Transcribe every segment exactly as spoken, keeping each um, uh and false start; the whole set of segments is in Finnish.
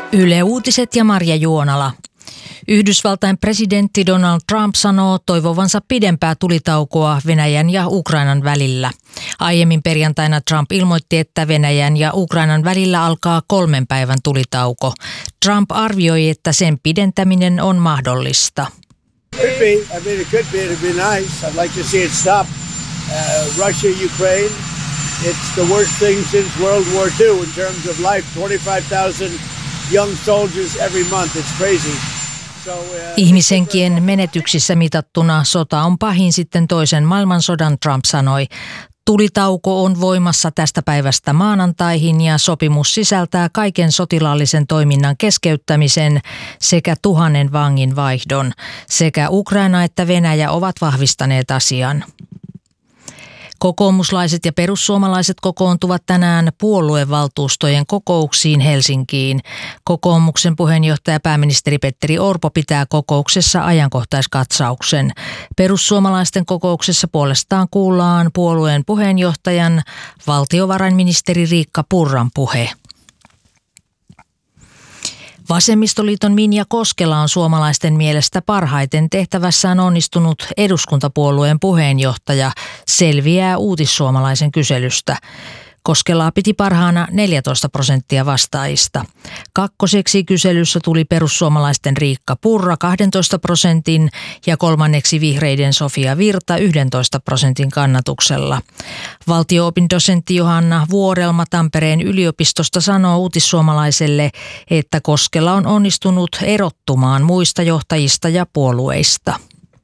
Yle Uutiset ja Marja Juonala. Yhdysvaltain presidentti Donald Trump sanoo toivovansa pidempää tulitaukoa Venäjän ja Ukrainan välillä. Aiemmin perjantaina Trump ilmoitti, että Venäjän ja Ukrainan välillä alkaa kolmen päivän tulitauko. Trump arvioi, että sen pidentäminen on mahdollista. Could be. I mean, it could be. It'd be nice. I'd like to see it stop. Uh, Russia, Ukraine. It's the worst thing since World War Two in terms of life. twenty-five thousand young soldiers every month. It's crazy. So, uh, Ihmishenkien menetyksissä mitattuna sota on pahin sitten toisen maailmansodan, Trump sanoi. Tulitauko on voimassa tästä päivästä maanantaihin ja sopimus sisältää kaiken sotilaallisen toiminnan keskeyttämisen sekä tuhannen vangin vaihdon. Sekä Ukraina että Venäjä ovat vahvistaneet asian. Kokoomuslaiset ja perussuomalaiset kokoontuvat tänään puoluevaltuustojen kokouksiin Helsinkiin. Kokoomuksen puheenjohtaja pääministeri Petteri Orpo pitää kokouksessa ajankohtaiskatsauksen. Perussuomalaisten kokouksessa puolestaan kuullaan puolueen puheenjohtajan valtiovarainministeri Riikka Purran puhe. Vasemmistoliiton Minja Koskela on suomalaisten mielestä parhaiten tehtävässään onnistunut eduskuntapuolueen puheenjohtaja, selviää Uutissuomalaisen kyselystä. Koskelaa piti parhaana neljätoista prosenttia vastaajista. Kakkoseksi kyselyssä tuli perussuomalaisten Riikka Purra kahdentoista prosentin ja kolmanneksi vihreiden Sofia Virta yhdentoista prosentin kannatuksella. Valtio-opin dosentti Johanna Vuorelma Tampereen yliopistosta sanoo Uutissuomalaiselle, että Koskela on onnistunut erottumaan muista johtajista ja puolueista.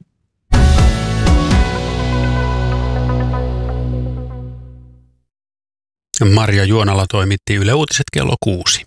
Marja Juonala toimitti Yle Uutiset kello kuusi.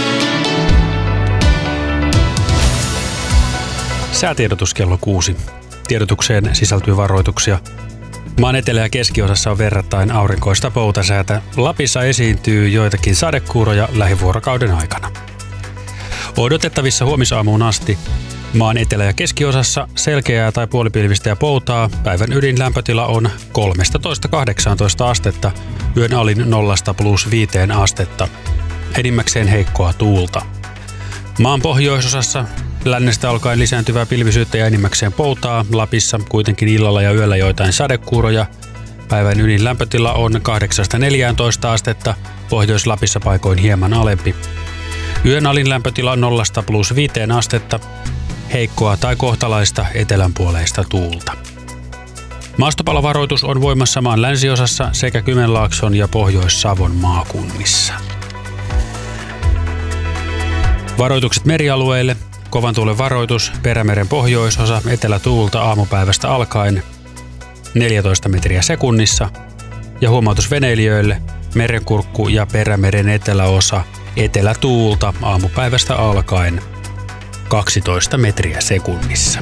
Säätiedotus kello kuusi. Tiedotukseen sisältyy varoituksia. Maan etelä- ja keskiosassa on verrattain aurinkoista poutasäätä. Lapissa esiintyy joitakin sadekuuroja lähivuorokauden aikana. Odotettavissa huomisaamuun asti maan etelä- ja keskiosassa selkeää tai puolipilvistä ja poutaa. Päivän ydinlämpötila on kolmetoista kahdeksantoista astetta, yön alin nollasta plus viiteen astetta. Enimmäkseen heikkoa tuulta. Maan pohjoisosassa lännestä alkaen lisääntyvää pilvisyyttä ja enimmäkseen poutaa. Lapissa kuitenkin illalla ja yöllä joitain sadekuuroja. Päivän ydinlämpötila on kahdeksasta neljääntoista astetta, Pohjois-Lapissa paikoin hieman alempi. Yön alin lämpötila on nollasta plus viiteen astetta, heikkoa tai kohtalaista etelänpuoleista tuulta. Maastopalovaroitus on voimassa maan länsiosassa sekä Kymenlaakson ja Pohjois-Savon maakunnissa. Varoitukset merialueille. Kovan tuulen varoitus, Perämeren pohjoisosa, etelätuulta aamupäivästä alkaen neljätoista metriä sekunnissa. Ja huomautus veneilijöille, Merenkurkku ja Perämeren eteläosa, etelätuulta aamupäivästä alkaen kaksitoista metriä sekunnissa.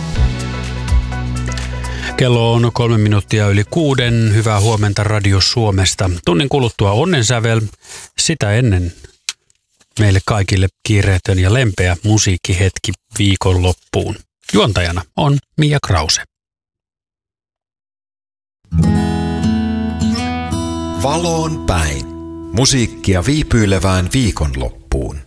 Kello on kolme minuuttia yli kuuden. Hyvää huomenta Radio Suomesta. Tunnin kuluttua onnensävel. Sitä ennen meille kaikille kiireetön ja lempeä musiikkihetki viikonloppuun. Juontajana on Mia Krause. Valoon päin. Musiikkia viipyilevään viikonloppuun.